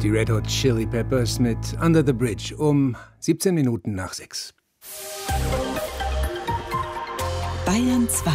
Die Red Hot Chili Peppers mit Under the Bridge um 17 Minuten nach 6. Bayern 2.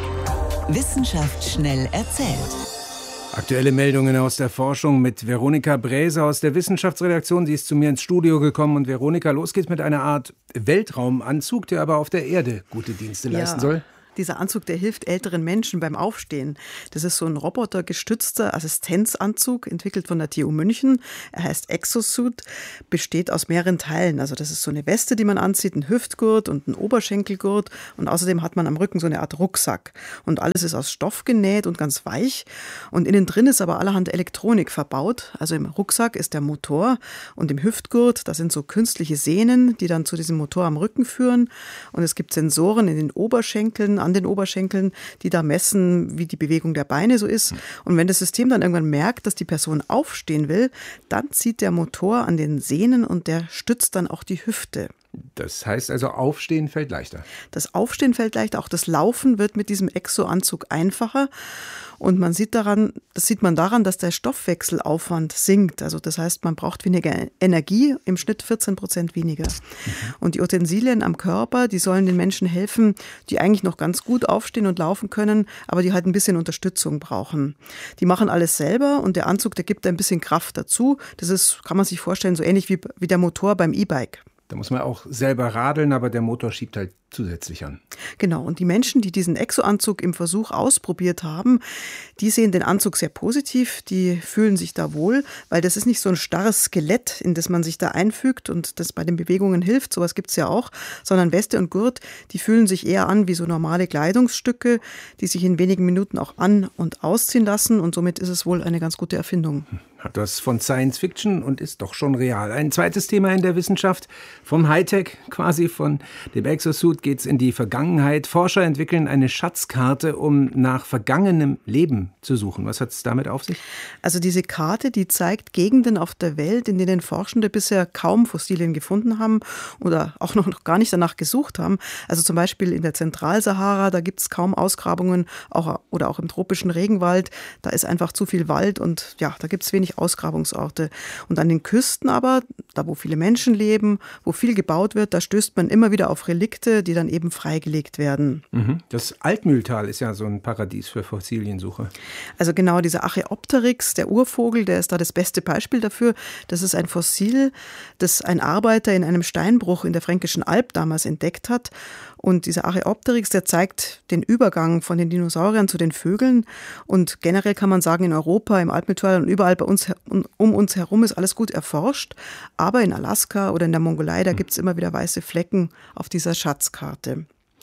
Wissenschaft schnell erzählt. Aktuelle Meldungen aus der Forschung mit Veronika Bräse aus der Wissenschaftsredaktion. Sie ist zu mir ins Studio gekommen. Und Veronika, los geht's mit einer Art Weltraumanzug, der aber auf der Erde gute Dienste leisten soll. Dieser Anzug, der hilft älteren Menschen beim Aufstehen. Das ist so ein robotergestützter Assistenzanzug, entwickelt von der TU München. Er heißt Exosuit, besteht aus mehreren Teilen. Also das ist so eine Weste, die man anzieht, ein Hüftgurt und ein Oberschenkelgurt. Und außerdem hat man am Rücken so eine Art Rucksack. Und alles ist aus Stoff genäht und ganz weich. Und innen drin ist aber allerhand Elektronik verbaut. Also im Rucksack ist der Motor und im Hüftgurt, da sind so künstliche Sehnen, die dann zu diesem Motor am Rücken führen. Und es gibt Sensoren in den Oberschenkeln, an den Oberschenkeln, die da messen, wie die Bewegung der Beine so ist. Und wenn das System dann irgendwann merkt, dass die Person aufstehen will, dann zieht der Motor an den Sehnen und der stützt dann auch die Hüfte. Das heißt also, Aufstehen fällt leichter. Das Aufstehen fällt leichter, auch das Laufen wird mit diesem Exo-Anzug einfacher. Und das sieht man daran, dass der Stoffwechselaufwand sinkt. Also das heißt, man braucht weniger Energie, im Schnitt 14% weniger. Und die Utensilien am Körper, die sollen den Menschen helfen, die eigentlich noch ganz gut aufstehen und laufen können, aber die halt ein bisschen Unterstützung brauchen. Die machen alles selber und der Anzug, der gibt ein bisschen Kraft dazu. Das ist, kann man sich vorstellen, so ähnlich wie der Motor beim E-Bike. Da muss man auch selber radeln, aber der Motor schiebt halt zusätzlich an. Genau, und die Menschen, die diesen Exo-Anzug im Versuch ausprobiert haben, die sehen den Anzug sehr positiv, die fühlen sich da wohl, weil das ist nicht so ein starres Skelett, in das man sich da einfügt und das bei den Bewegungen hilft, sowas gibt es ja auch, sondern Weste und Gurt, die fühlen sich eher an wie so normale Kleidungsstücke, die sich in wenigen Minuten auch an- und ausziehen lassen und somit ist es wohl eine ganz gute Erfindung. Hat was von Science Fiction und ist doch schon real. Ein zweites Thema in der Wissenschaft, vom Hightech, quasi von dem Exosuit geht es in die Vergangenheit. Forscher entwickeln eine Schatzkarte, um nach vergangenem Leben zu suchen. Was hat es damit auf sich? Also diese Karte, die zeigt Gegenden auf der Welt, in denen Forschende bisher kaum Fossilien gefunden haben oder auch noch gar nicht danach gesucht haben. Also zum Beispiel in der Zentralsahara, da gibt es kaum Ausgrabungen, oder auch im tropischen Regenwald. Da ist einfach zu viel Wald und ja, da gibt es wenig Ausgrabungsorte. Und an den Küsten aber, da wo viele Menschen leben, wo viel gebaut wird, da stößt man immer wieder auf Relikte, die dann eben freigelegt werden. Das Altmühltal ist ja so ein Paradies für Fossiliensuche. Also genau, dieser Archaeopteryx, der Urvogel, der ist da das beste Beispiel dafür. Das ist ein Fossil, das ein Arbeiter in einem Steinbruch in der Fränkischen Alb damals entdeckt hat. Und dieser Archaeopteryx, der zeigt den Übergang von den Dinosauriern zu den Vögeln. Und generell kann man sagen, in Europa, im Altmühltal und überall bei uns um uns herum ist alles gut erforscht. Aber in Alaska oder in der Mongolei, da gibt es immer wieder weiße Flecken auf dieser Schatzkarte.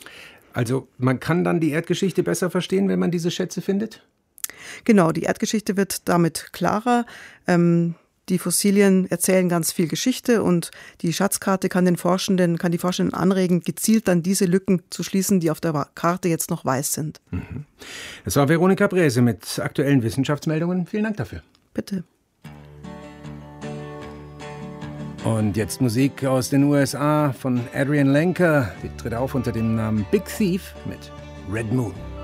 Also man kann dann die Erdgeschichte besser verstehen, wenn man diese Schätze findet? Genau, die Erdgeschichte wird damit klarer. Die Fossilien erzählen ganz viel Geschichte und die Schatzkarte kann die Forschenden anregen, gezielt dann diese Lücken zu schließen, die auf der Karte jetzt noch weiß sind. Das war Veronika Bräse mit aktuellen Wissenschaftsmeldungen. Vielen Dank dafür. Bitte. Und jetzt Musik aus den USA von Adrian Lenker. Die tritt auf unter dem Namen Big Thief mit Red Moon.